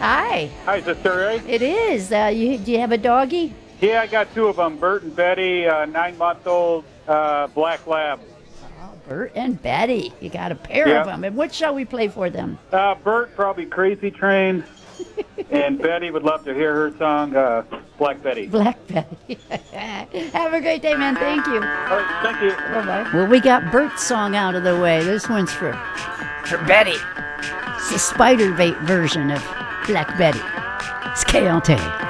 Hi. Hi, is this Ray? It is. Do you have a doggy? Yeah, I got two of them, Bert and Betty, 9-month-old black lab. Oh, Bert and Betty. You got a pair Yeah. of them. And what shall we play for them? Bert, probably Crazy Train, and Betty would love to hear her song, Black Betty. Black Betty. Have a great day, man. Thank you. All right, thank you. Bye-bye. Well, we got Bert's song out of the way. This one's for Betty. It's the spider bait version of Black Betty. It's KLT.